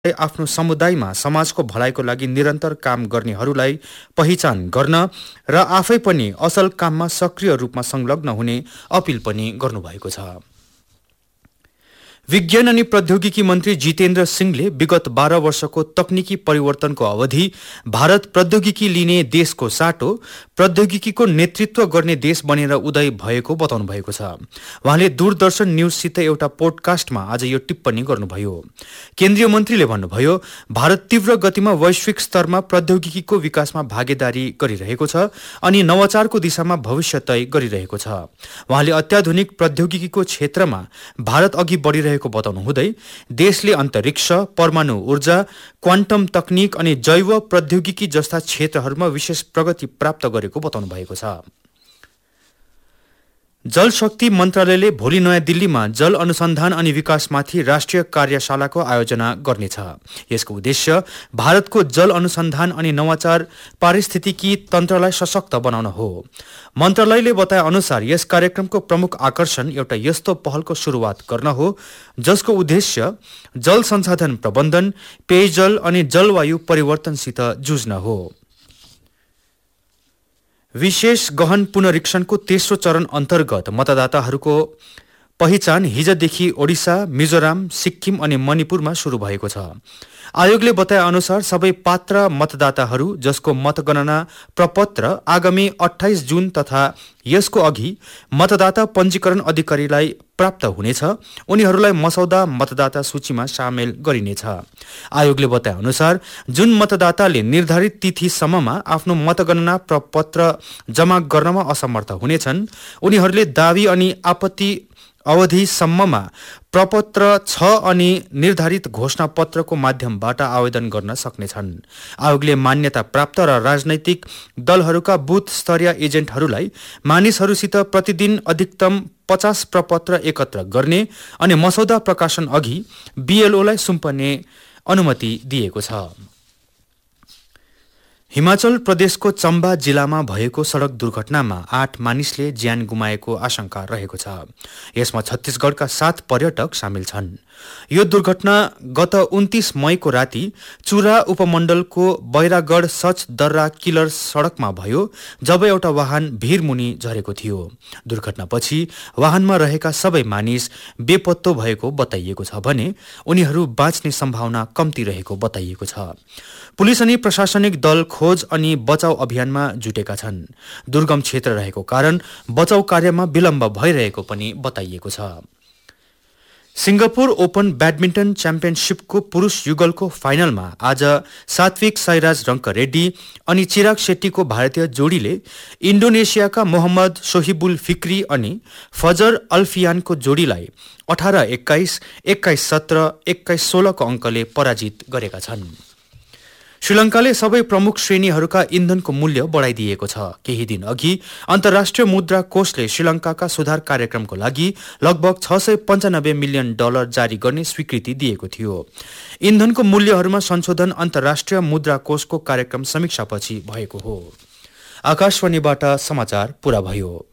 आफ्नो समुदायमा समाजको भलाइको लागि निरन्तर काम गर्नेहरूलाई पहिचान गर्न र आफै पनि असल काममा सक्रिय रूपमा संलग्न हुने अपील पनि गर्नुभएको छ। विज्ञान अनि प्रौद्योगिकी मन्त्री जितेन्द्र सिंहले विगत 12 वर्षको तकनिकी परिवर्तनको अवधि भारत प्रौद्योगिकी लिने देशको साटो प्रौद्योगिकीको नेतृत्व गर्ने देश बनेर उदय भएको बताउनु भएको छ। उहाँले दूरदर्शन न्यूजसित एउटा पोडकास्टमा आज यो टिप्पणी गर्नुभयो। केन्द्रीय मन्त्रीले भन्नुभयो, भारत तीव्र गतिमा वैश्विक स्तरमा प्रौद्योगिकीको विकासमा भागीदारी गरिरहेको छ अनि नवाचारको दिशामा भविष्य तय गरिरहेको छ। उहाँले अत्याधुनिक प्रौद्योगिकीको क्षेत्रमा भारत अघि बढ़िरहेको बताउनु हुँदै देशले अन्तरिक्ष, परमाणु ऊर्जा, क्वान्टम तकनिक अनि जैव प्रौद्योगिकी जस्ता क्षेत्रहरूमा विशेष प्रगति प्राप्त गरेको बताउनु भएको छ। जल शक्ति मन्त्रालयले भोलि नयाँ दिल्लीमा जल अनुसन्धान अनि विकासमाथि राष्ट्रिय कार्यशालाको आयोजना गर्नेछ। यसको उद्देश्य भारतको जल अनुसन्धान अनि नवाचार पारिस्थितिकी तन्त्रलाई सशक्त बनाउन हो। मन्त्रालयले बताए अनुसार यस कार्यक्रमको प्रमुख आकर्षण एउटा यस्तो पहलको सुरुवात गर्न हो जसको उद्देश्य जल संसाधन प्रबन्धन, पेयजल अनि जलवायु परिवर्तनसित जुझ्न हो। विशेष गहन पुनरीक्षणको तेस्रो चरण अन्तर्गत मतदाताहरूको पहिचान हिजदेखि ओडिसा, मिजोराम, सिक्किम अनि मणिपुरमा शुरू भएको छ। आयोगले बताए अनुसार सबै पात्र मतदाताहरू जसको मतगणना प्रपत्र आगामी 28 जुन तथा यसको अघि मतदाता पञ्जीकरण अधिकारीलाई प्राप्त हुनेछ, उनीहरूलाई मसौदा मतदाता सूचीमा सामेल गरिनेछ। आयोगले बताए अनुसार जुन मतदाताले निर्धारित तिथिसम्ममा आफ्नो मतगणना प्रपत्र जम्मा गर्नमा असमर्थ हुनेछन्, उनीहरूले दावी अनि आपत्ति अवधिसम्ममा प्रपत्र 6 अनि निर्धारित घोषणा पत्रको माध्यमबाट आवेदन गर्न सक्नेछन्। आयोगले मान्यता प्राप्त र राजनैतिक दलहरूका बुथ स्तरीय एजेन्टहरूलाई मानिसहरूसित प्रतिदिन अधिकतम 50 प्रपत्र एकत्र गर्ने अनि मसौदा प्रकाशन अघि बीएलओलाई सुम्पने अनुमति दिएको छ। हिमाचल प्रदेशको चम्बा जिल्लामा भएको सड़क दुर्घटनामा 8 मानिसले ज्यान गुमाएको आशंका रहेको छ। यसमा छत्तीसगढ़का 7 पर्यटक सामेल छन्। यो दुर्घटना गत 29 मईको राति चुरा उपमण्डलको बैरागढ़ सच दर्रा किलर सड़कमा भयो, जब एउटा वाहन भीरमुनि झरेको थियो। दुर्घटनापछि वाहनमा रहेका सबै मानिस बेपत्तो भएको बताइएको छ भने उनीहरू बाँच्ने सम्भावना कम्ती रहेको बताइएको छ। पुलिस अनि प्रशासनिक दल खोज अनि बचाउ अभियानमा जुटेका छन्। दुर्गम क्षेत्र रहेको कारण बचाउ कार्यमा विलम्ब भइरहेको पनि बताइएको छ। सिंगापुर ओपन ब्याडमिन्टन च्याम्पियनशिपको पुरुष युगलको फाइनलमा आज सात्विक साईराज रङ्करेड्डी अनि चिराग शेट्टीको भारतीय जोडीले इन्डोनेसियाका मोहम्मद सोहिबुल फिक्री अनि फजर अल्फियानको जोडीलाई 18-21, 21-17, 21-16 को अङ्कले पराजित गरेका छन्। श्रीलङ्काले सबै प्रमुख श्रेणीहरूका इन्धनको मूल्य बढाइदिएको छ। केही दिन अघि अन्तर्राष्ट्रिय मुद्रा कोषले श्रीलङ्काका सुधार कार्यक्रमको लागि लगभग $695 मिलियन जारी गर्ने स्वीकृति दिएको थियो। इन्धनको मूल्यहरूमा संशोधन अन्तर्राष्ट्रिय मुद्रा कोषको कार्यक्रम समीक्षापछि भएको हो। आकाशवाणीबाट समाचार पूरा भयो।